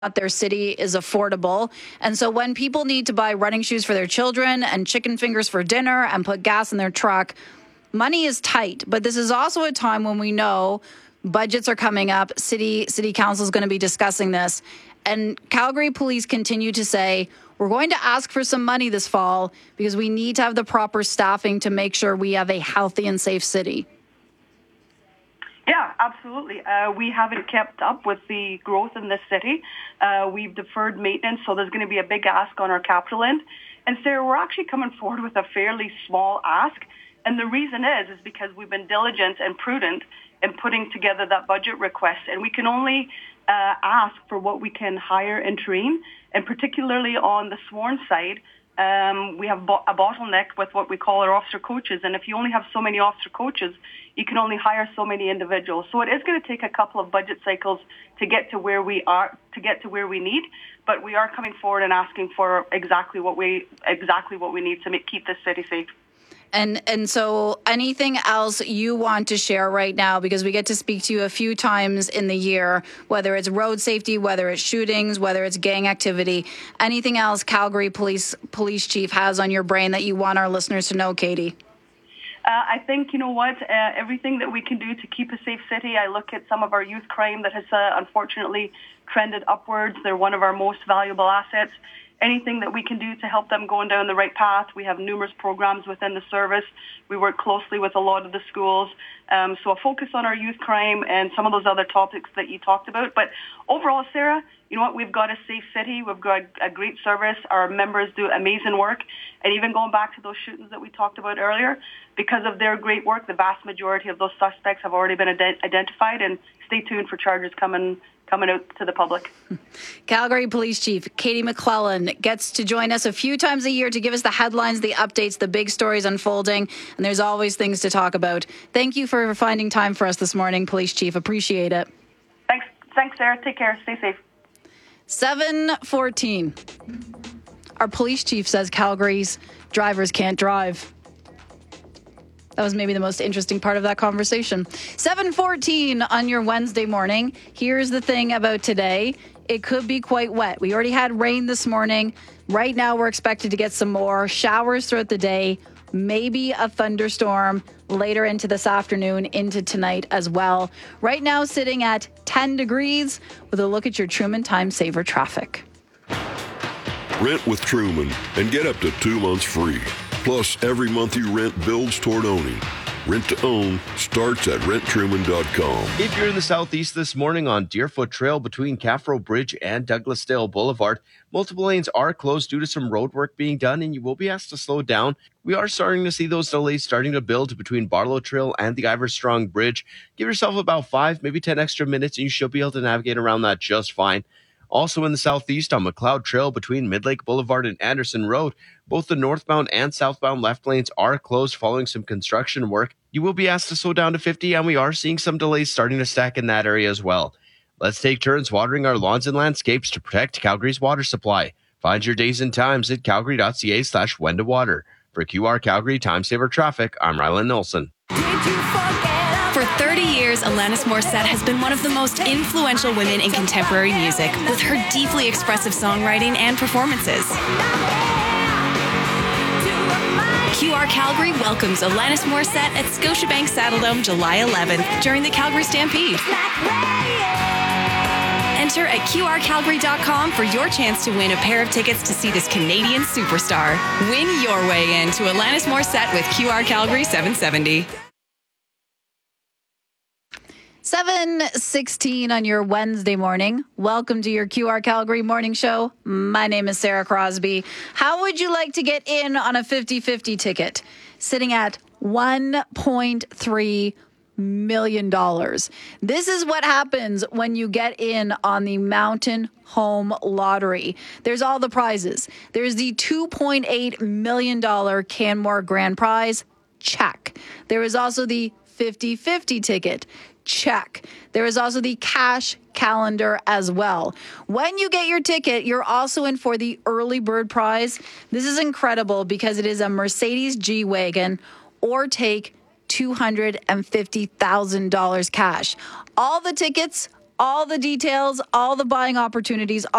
their city is affordable. And so when people need to buy running shoes for their children and chicken fingers for dinner and put gas in their truck, money is tight. But this is also a time when we know budgets are coming up. City council is going to be discussing this. And Calgary police continue to say, we're going to ask for some money this fall because we need to have the proper staffing to make sure we have a healthy and safe city. Yeah, absolutely. We haven't kept up with the growth in this city. We've deferred maintenance, so there's going to be a big ask on our capital end. And Sarah, we're actually coming forward with a fairly small ask. And the reason is because we've been diligent and prudent in putting together that budget request. And we can only ask for what we can hire and train. And particularly on the sworn side, we have a bottleneck with what we call our officer coaches. And if you only have so many officer coaches, you can only hire so many individuals. So it is going to take a couple of budget cycles to get to where we are, to get to where we need. But we are coming forward and asking for exactly what we need to keep this city safe. And so anything else you want to share right now, because we get to speak to you a few times in the year, whether it's road safety, whether it's shootings, whether it's gang activity, anything else Calgary Police Chief has on your brain that you want our listeners to know, Katie? I think, you know what, everything that we can do to keep a safe city. I look at some of our youth crime that has unfortunately trended upwards. They're one of our most valuable assets. Anything that we can do to help them going down the right path. We have numerous programs within the service. We work closely with a lot of the schools. So a focus on our youth crime and some of those other topics that you talked about. But overall, Sarah, you know what? We've got a safe city. We've got a great service. Our members do amazing work. And even going back to those shootings that we talked about earlier, because of their great work, the vast majority of those suspects have already been identified. And stay tuned for charges coming out to the public. Calgary Police Chief Katie McClellan gets to join us a few times a year to give us the headlines, the updates, the big stories unfolding, and there's always things to talk about. Thank you for finding time for us this morning, Police Chief. Appreciate it. Thanks, Sarah. Take care. Stay safe. 7:14. Our police chief says Calgary's drivers can't drive. That was maybe the most interesting part of that conversation. 7:14 on your Wednesday morning. Here's the thing about today. It could be quite wet. We already had rain this morning. Right now, we're expected to get some more showers throughout the day. Maybe a thunderstorm later into this afternoon, into tonight as well. Right now, sitting at 10 degrees with a look at your Truman Time Saver traffic. Rent with Truman and get up to 2 months free. Plus, every month you rent builds toward owning. Rent to own starts at renttruman.com. If you're in the southeast this morning on Deerfoot Trail between Caffro Bridge and Douglasdale Boulevard, multiple lanes are closed due to some road work being done, and you will be asked to slow down. We are starting to see those delays starting to build between Barlow Trail and the Iverstrong Bridge. Give yourself about 5, maybe 10 extra minutes, and you should be able to navigate around that just fine. Also in the southeast on McLeod Trail between Midlake Boulevard and Anderson Road, both the northbound and southbound left lanes are closed following some construction work. You will be asked to slow down to 50, and we are seeing some delays starting to stack in that area as well. Let's take turns watering our lawns and landscapes to protect Calgary's water supply. Find your days and times at calgary.ca/when to water. For QR Calgary Time Saver Traffic, I'm Rylan Nolson. For 30 years, Alanis Morissette has been one of the most influential women in contemporary music with her deeply expressive songwriting and performances. QR Calgary welcomes Alanis Morissette at Scotiabank Saddledome July 11th during the Calgary Stampede. Enter at qrcalgary.com for your chance to win a pair of tickets to see this Canadian superstar. Win your way in to Alanis Morissette with QR Calgary 770. 7:16 on your Wednesday morning. Welcome to your QR Calgary morning show. My name is Sarah Crosby. How would you like to get in on a 50-50 ticket? Sitting at $1.3 million. This is what happens when you get in on the Mountain Home Lottery. There's all the prizes. There's the $2.8 million Canmore Grand Prize. Check. There is also the 50-50 ticket. Check. There is also the cash calendar as well. When you get your ticket, you're also in for the early bird prize. This is incredible because it is a Mercedes G-Wagon or take $250,000 cash. All the tickets All the details, all the buying opportunities,